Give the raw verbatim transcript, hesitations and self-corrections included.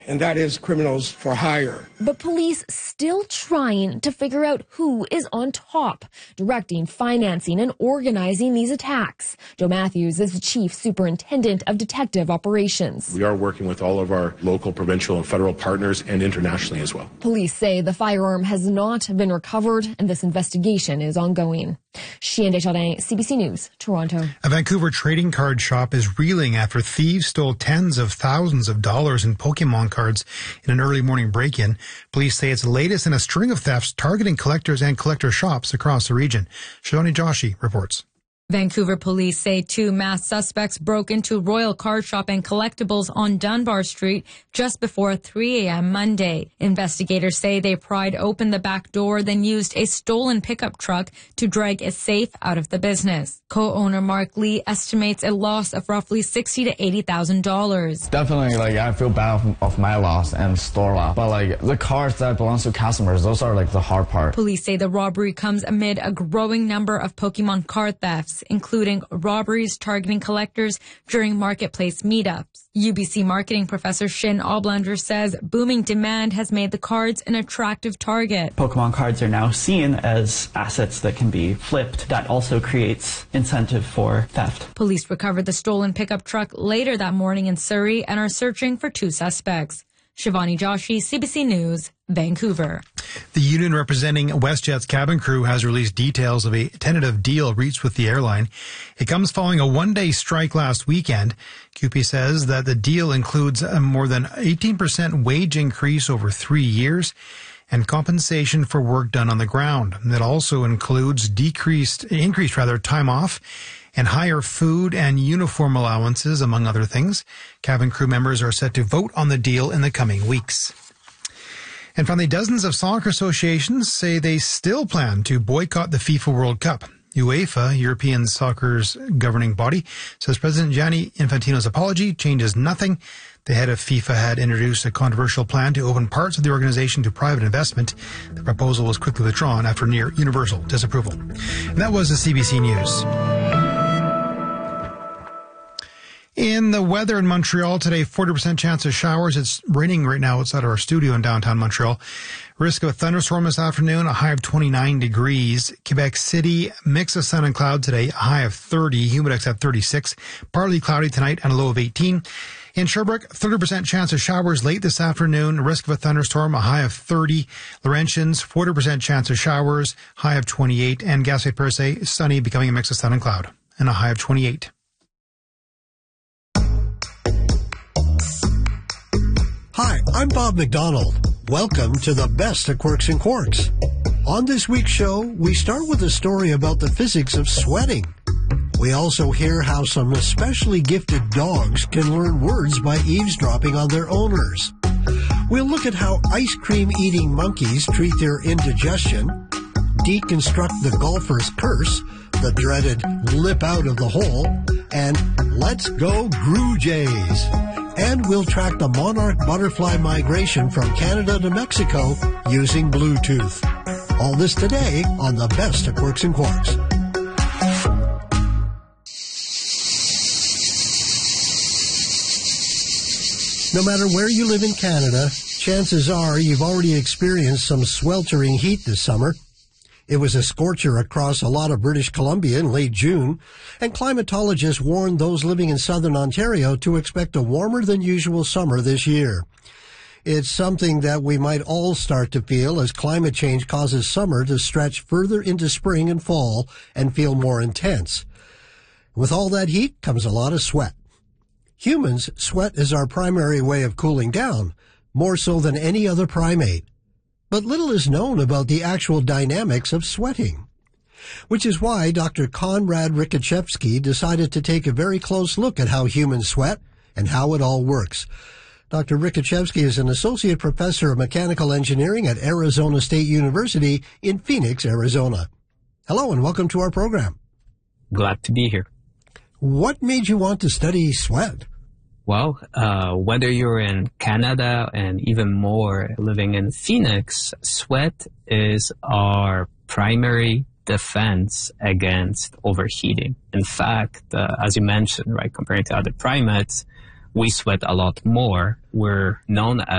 and that is criminals for hire. But police still trying to figure out who is on top, directing, financing, and organizing these attacks. Joe Matthews is the Chief Superintendent of Detective Operations. We are working with all of our local, provincial, and federal partners and internationally as well. Police say the firearm has not been recovered and this investigation is ongoing. Chien Desjardins, C B C News, Toronto. A Vancouver trading card shop is reeling after thieves stole tens of thousands of dollars in Pokemon cards in an early morning break-in. Police say it's the latest in a string of thefts targeting collectors and collector shops across the region. Shivani Joshi reports. Vancouver police say two masked suspects broke into Royal Card Shop and Collectibles on Dunbar Street just before three a.m. Monday. Investigators say they pried open the back door, then used a stolen pickup truck to drag a safe out of the business. Co-owner Mark Lee estimates a loss of roughly sixty thousand to eighty thousand dollars. Definitely, like, I feel bad of, of my loss and store loss. But, like, the cards that belongs to customers, those are, like, the hard part. Police say the robbery comes amid a growing number of Pokemon card thefts, including robberies targeting collectors during marketplace meetups. U B C marketing professor Shin Oblander says booming demand has made the cards an attractive target. Pokemon cards are now seen as assets that can be flipped. That also creates incentive for theft. Police recovered the stolen pickup truck later that morning in Surrey and are searching for two suspects. Shivani Joshi, C B C News, Vancouver. The union representing WestJet's cabin crew has released details of a tentative deal reached with the airline. It comes following a one-day strike last weekend. C U P E says that the deal includes a more than eighteen percent wage increase over three years and compensation for work done on the ground. It also includes decreased, increased rather, time off and higher food and uniform allowances, among other things. Cabin crew members are set to vote on the deal in the coming weeks. And finally, dozens of soccer associations say they still plan to boycott the FIFA World Cup. UEFA, European soccer's governing body, says President Gianni Infantino's apology changes nothing. The head of FIFA had introduced a controversial plan to open parts of the organization to private investment. The proposal was quickly withdrawn after near universal disapproval. And that was the C B C News. In the weather in Montreal today, forty percent chance of showers. It's raining right now outside our studio in downtown Montreal. Risk of a thunderstorm this afternoon, a high of twenty-nine degrees. Quebec City, mix of sun and cloud today, a high of thirty. Humidex at thirty-six. Partly cloudy tonight and a low of eighteen. In Sherbrooke, thirty percent chance of showers late this afternoon. Risk of a thunderstorm, a high of thirty. Laurentians, forty percent chance of showers, high of twenty-eight. And Gaspé-Percé, sunny, becoming a mix of sun and cloud, and a high of twenty-eight. Hi, I'm Bob McDonald. Welcome to the best of Quirks and Quarks. On this week's show, we start with a story about the physics of sweating. We also hear how some especially gifted dogs can learn words by eavesdropping on their owners. We'll look at how ice cream eating monkeys treat their indigestion, deconstruct the golfer's curse, the dreaded lip out of the hole, and let's go Groo Jays. And we'll track the monarch butterfly migration from Canada to Mexico using Bluetooth. All this today on the best of Quirks and Quarks. No matter where you live in Canada, chances are you've already experienced some sweltering heat this summer. It was a scorcher across a lot of British Columbia in late June, and climatologists warned those living in southern Ontario to expect a warmer than usual summer this year. It's something that we might all start to feel as climate change causes summer to stretch further into spring and fall and feel more intense. With all that heat comes a lot of sweat. Humans, sweat is our primary way of cooling down, more so than any other primate. But little is known about the actual dynamics of sweating, which is why Doctor Konrad Rikachevsky decided to take a very close look at how humans sweat and how it all works. Doctor Rikachevsky is an associate professor of mechanical engineering at Arizona State University in Phoenix, Arizona. Hello and welcome to our program. Glad to be here. What made you want to study sweat? Well, uh, whether you're in Canada and even more living in Phoenix, sweat is our primary defense against overheating. In fact, uh, as you mentioned, right, compared to other primates, we sweat a lot more. We're known as